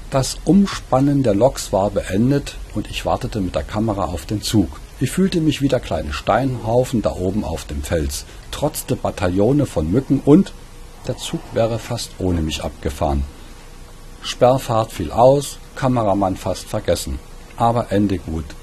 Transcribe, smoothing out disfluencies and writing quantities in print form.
Das Umspannen der Loks war beendet und ich wartete mit der Kamera auf den Zug. Ich fühlte mich wie der kleine Steinhaufen da oben auf dem Fels, trotzte Bataillone von Mücken und der Zug wäre fast ohne mich abgefahren. Sperrfahrt fiel aus, Kameramann fast vergessen, aber Ende gut.